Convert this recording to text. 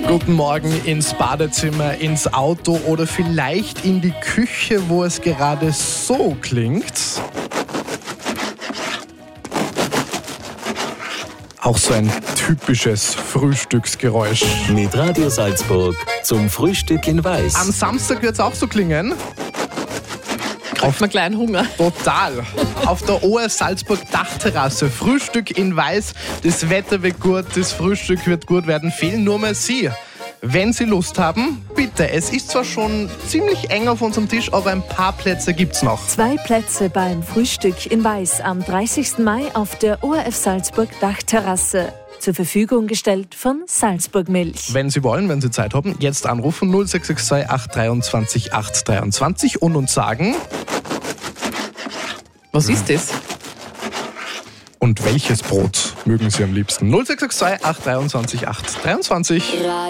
Guten Morgen ins Badezimmer, ins Auto oder vielleicht in die Küche, wo es gerade so klingt. Auch so ein typisches Frühstücksgeräusch. Mit Radio Salzburg zum Frühstück in Weiß. Am Samstag wird es auch so klingen. Kriegt man kleinen Hunger. Total. Auf der ORF Salzburg Dachterrasse. Frühstück in Weiß. Das Wetter wird gut, das Frühstück wird gut werden. Fehlen nur mehr Sie. Wenn Sie Lust haben, bitte. Es ist zwar schon ziemlich eng auf unserem Tisch, aber ein paar Plätze gibt's noch. 2 Plätze beim Frühstück in Weiß am 30. Mai auf der ORF Salzburg Dachterrasse. Zur Verfügung gestellt von Salzburg Milch. Wenn Sie wollen, wenn Sie Zeit haben, jetzt anrufen 0662 823 823 und uns sagen... Was ist das? Und welches Brot mögen Sie am liebsten? 0662 823 823.